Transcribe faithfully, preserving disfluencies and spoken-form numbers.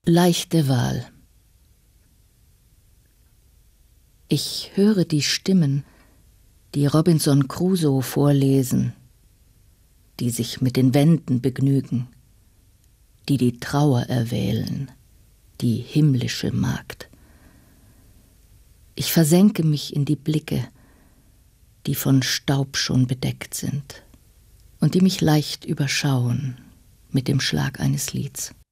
Leichte Wahl. Ich höre die Stimmen, die Robinson Crusoe vorlesen, die sich mit den Wänden begnügen, die die Trauer erwählen, die himmlische Magd. Ich versenke mich in die Blicke, die von Staub schon bedeckt sind und die mich leicht überschauen mit dem Schlag eines Lieds.